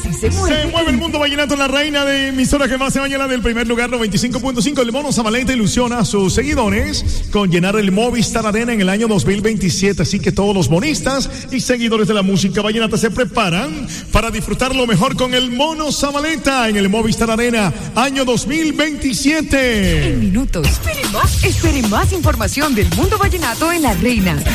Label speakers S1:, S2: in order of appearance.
S1: sí se mueve.
S2: Se mueve el mundo vallenato, la reina de emisoras que más se baña, la del primer lugar, 95.5. El Mono Zabaleta ilusiona a sus seguidores con llenar el Movistar Arena en el año 2027. Así que todos los monistas y seguidores de la música vallenata se preparan para disfrutar lo mejor con el Mono Zabaleta en el Movistar Arena, año 2027.
S1: En minutos. Espere más información del mundo vallenato en La Reina.